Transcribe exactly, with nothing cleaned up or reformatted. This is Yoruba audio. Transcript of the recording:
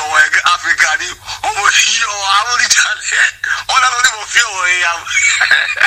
ọwọ́ ẹ̀gẹ́ Áfíríkà ní ọmọ yìí ọwọ́ àwọn oníjàlẹ̀ ọ̀nà ló ní mo fi ọwọ́ ẹ̀yà